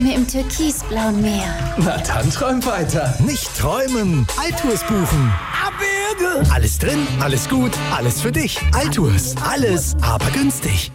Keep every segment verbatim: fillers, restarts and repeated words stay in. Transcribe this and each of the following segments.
Im türkisblauen Meer. Na dann träum weiter. Nicht träumen, Altours buchen. Abwürge. Alles drin, alles gut, alles für dich. Altours, alles, aber günstig.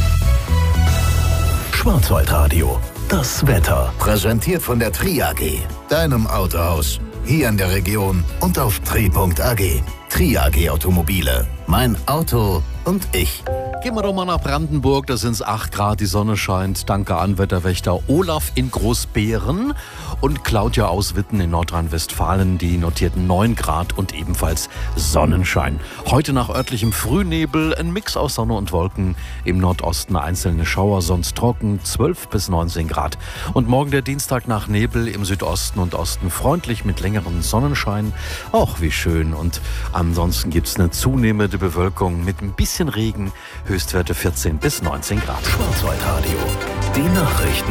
Schwarzwaldradio, das Wetter. Präsentiert von der Tri A G, deinem Autohaus. Hier in der Region und auf tri punkt a g. Tri A G Automobile. Mein Auto und ich. Gehen wir doch mal nach Brandenburg, da sind es acht Grad, die Sonne scheint. Danke an Wetterwächter Olaf in Großbeeren und Claudia aus Witten in Nordrhein-Westfalen. Die notierten neun Grad und ebenfalls Sonnenschein. Heute nach örtlichem Frühnebel, ein Mix aus Sonne und Wolken. Im Nordosten einzelne Schauer, sonst trocken, zwölf bis neunzehn Grad. Und morgen der Dienstag nach Nebel, im Südosten und Osten freundlich mit längerem Sonnenschein. Auch wie schön. Und ansonsten gibt es eine zunehmende Bewölkung mit ein bisschen Regen. Höchstwerte vierzehn bis neunzehn Grad. Schwarzwaldradio, die Nachrichten.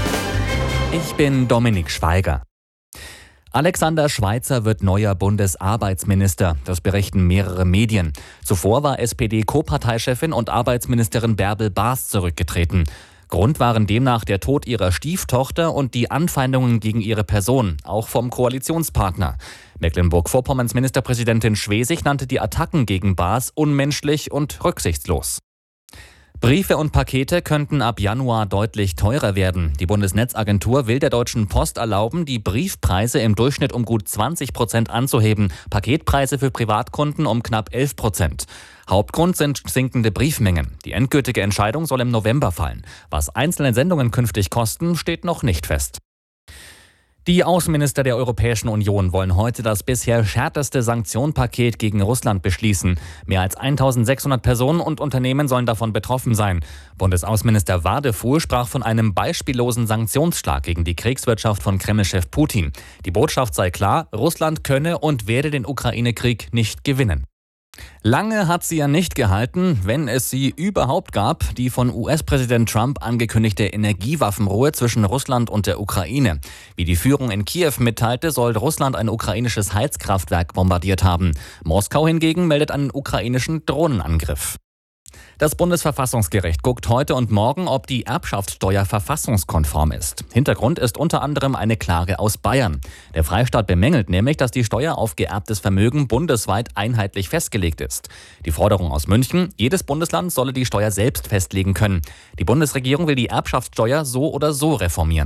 Ich bin Dominik Schweiger. Alexander Schweitzer wird neuer Bundesarbeitsminister. Das berichten mehrere Medien. Zuvor war S P D-Co-Parteichefin und Arbeitsministerin Bärbel Baas zurückgetreten. Grund waren demnach der Tod ihrer Stieftochter und die Anfeindungen gegen ihre Person, auch vom Koalitionspartner. Mecklenburg-Vorpommerns Ministerpräsidentin Schwesig nannte die Attacken gegen Baas unmenschlich und rücksichtslos. Briefe und Pakete könnten ab Januar deutlich teurer werden. Die Bundesnetzagentur will der Deutschen Post erlauben, die Briefpreise im Durchschnitt um gut zwanzig Prozent anzuheben, Paketpreise für Privatkunden um knapp elf Prozent. Hauptgrund sind sinkende Briefmengen. Die endgültige Entscheidung soll im November fallen. Was einzelne Sendungen künftig kosten, steht noch nicht fest. Die Außenminister der Europäischen Union wollen heute das bisher härteste Sanktionspaket gegen Russland beschließen. Mehr als eintausendsechshundert Personen und Unternehmen sollen davon betroffen sein. Bundesaußenminister Wadefuhl sprach von einem beispiellosen Sanktionsschlag gegen die Kriegswirtschaft von Kreml-Chef Putin. Die Botschaft sei klar, Russland könne und werde den Ukraine-Krieg nicht gewinnen. Lange hat sie ja nicht gehalten, wenn es sie überhaupt gab, die von U S-Präsident Trump angekündigte Energiewaffenruhe zwischen Russland und der Ukraine. Wie die Führung in Kiew mitteilte, soll Russland ein ukrainisches Heizkraftwerk bombardiert haben. Moskau hingegen meldet einen ukrainischen Drohnenangriff. Das Bundesverfassungsgericht guckt heute und morgen, ob die Erbschaftssteuer verfassungskonform ist. Hintergrund ist unter anderem eine Klage aus Bayern. Der Freistaat bemängelt nämlich, dass die Steuer auf geerbtes Vermögen bundesweit einheitlich festgelegt ist. Die Forderung aus München, jedes Bundesland solle die Steuer selbst festlegen können. Die Bundesregierung will die Erbschaftssteuer so oder so reformieren.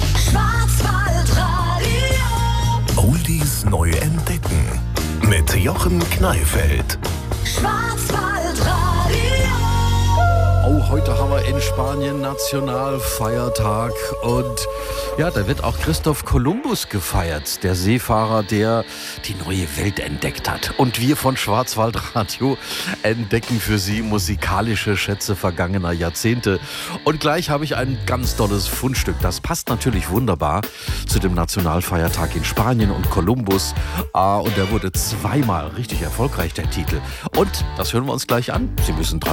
Schwarzwaldradio. Oldies neu entdecken. Mit Jochen Kneifeld. Schwarzwaldradio. Oh, heute haben wir in Spanien Nationalfeiertag und ja, da wird auch Christoph Kolumbus gefeiert, der Seefahrer, der die neue Welt entdeckt hat. Und wir von Schwarzwaldradio entdecken für Sie musikalische Schätze vergangener Jahrzehnte. Und gleich habe ich ein ganz tolles Fundstück. Das passt natürlich wunderbar zu dem Nationalfeiertag in Spanien und Kolumbus. Ah, und der wurde zweimal richtig erfolgreich, der Titel. Und das hören wir uns gleich an. Sie müssen dran